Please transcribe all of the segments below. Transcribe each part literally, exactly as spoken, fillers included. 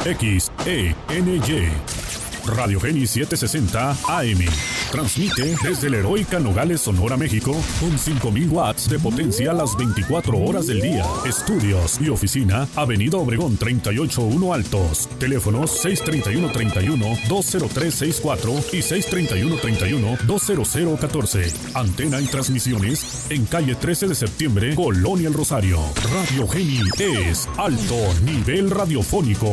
X E N Y. Radio Geni setecientos sesenta A M. Transmite desde la heroica Nogales, Sonora, México, con cinco mil watts de potencia las veinticuatro horas del día. Estudios y oficina, Avenida Obregón treinta y ocho uno Altos. Teléfonos seis treinta y uno treinta y uno, dos cero tres seis cuatro y seis treinta y uno treinta y uno, dos cero cero catorce. Antena y transmisiones en calle trece de septiembre, Colonia El Rosario. Radio Geni es alto nivel radiofónico.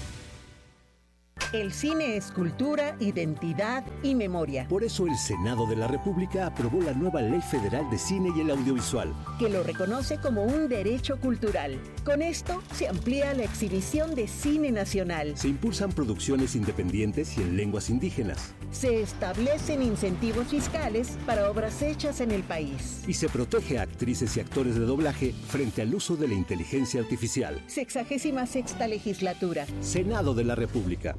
El cine es cultura, identidad y memoria. Por eso el Senado de la República aprobó la nueva Ley Federal de Cine y el Audiovisual, que lo reconoce como un derecho cultural. Con esto se amplía la exhibición de cine nacional. Se impulsan producciones independientes y en lenguas indígenas. Se establecen incentivos fiscales para obras hechas en el país. Y se protege a actrices y actores de doblaje frente al uso de la inteligencia artificial. Sexagésima sexta legislatura. Senado de la República.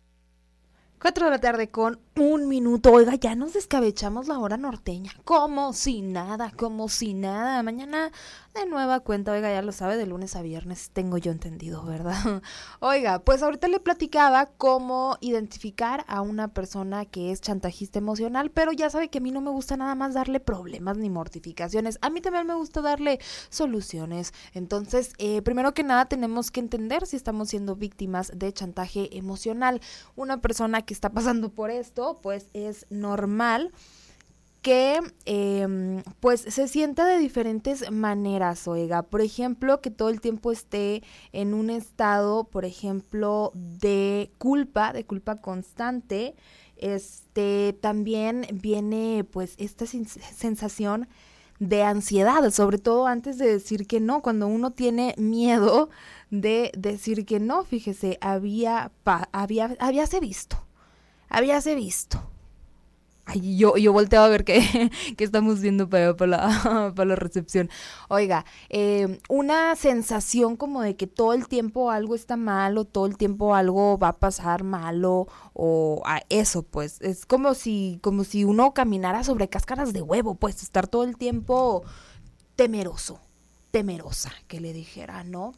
Cuatro de la tarde con un minuto. Oiga, ya nos descabechamos la hora norteña. Como si nada, como si nada. Mañana de nueva cuenta, oiga, ya lo sabe, de lunes a viernes, tengo yo entendido, ¿verdad? Oiga, pues ahorita le platicaba cómo identificar a una persona que es chantajista emocional, pero ya sabe que a mí no me gusta nada más darle problemas ni mortificaciones. A mí también me gusta darle soluciones. Entonces, eh, primero que nada tenemos que entender si estamos siendo víctimas de chantaje emocional. Una persona que está pasando por esto, pues es normal que eh, pues se sienta de diferentes maneras, oiga. Por ejemplo, que todo el tiempo esté en un estado, por ejemplo, de culpa, de culpa constante. Este, también viene pues esta sensación de ansiedad, sobre todo antes de decir que no, cuando uno tiene miedo de decir que no. Fíjese, había, pa, había, habíase visto, habíase visto. Ay, yo, yo volteo a ver qué, qué estamos viendo para, para, la, para la recepción. Oiga, eh, una sensación como de que todo el tiempo algo está mal o todo el tiempo algo va a pasar malo o a eso, pues. Es como si, como si uno caminara sobre cáscaras de huevo, pues, estar todo el tiempo temeroso, temerosa, que le dijera, ¿no?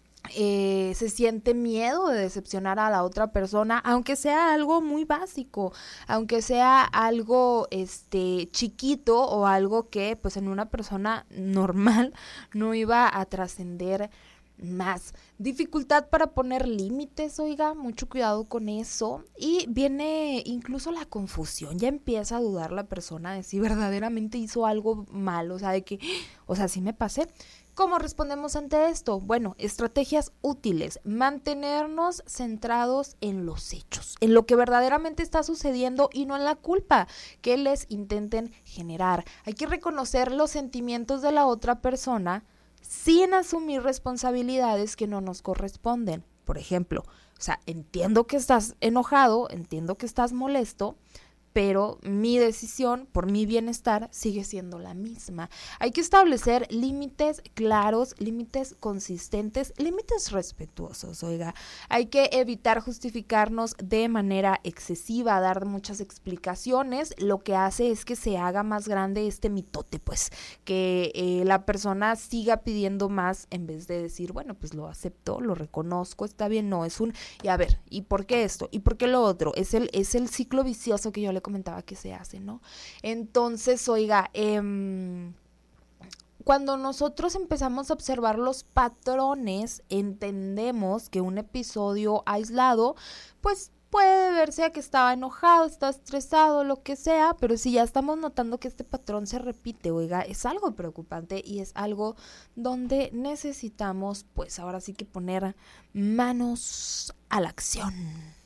Eh, se siente miedo de decepcionar a la otra persona, aunque sea algo muy básico, aunque sea algo este chiquito o algo que pues en una persona normal no iba a trascender más. Dificultad para poner límites, oiga, mucho cuidado con eso. Y viene incluso la confusión, ya empieza a dudar la persona de si verdaderamente hizo algo malo, o sea, de que, o sea, sí me pasé. ¿Cómo respondemos ante esto? Bueno, estrategias útiles, mantenernos centrados en los hechos, en lo que verdaderamente está sucediendo y no en la culpa que les intenten generar. Hay que reconocer los sentimientos de la otra persona sin asumir responsabilidades que no nos corresponden. Por ejemplo, o sea, entiendo que estás enojado, entiendo que estás molesto, pero mi decisión por mi bienestar sigue siendo la misma. Hay que establecer límites claros, límites consistentes, límites respetuosos, oiga. Hay que evitar justificarnos de manera excesiva, dar muchas explicaciones. Lo que hace es que se haga más grande este mitote, pues, que eh, la persona siga pidiendo más en vez de decir, bueno, pues lo acepto, lo reconozco, está bien. No, es un, y a ver, ¿y por qué esto? ¿Y por qué lo otro? Es el, es el ciclo vicioso que yo le comentaba que se hace, ¿no? Entonces, oiga, eh, cuando nosotros empezamos a observar los patrones, entendemos que un episodio aislado, pues puede verse a que estaba enojado, estaba estresado, lo que sea, pero si ya estamos notando que este patrón se repite, oiga, es algo preocupante y es algo donde necesitamos, pues ahora sí que poner manos a la acción.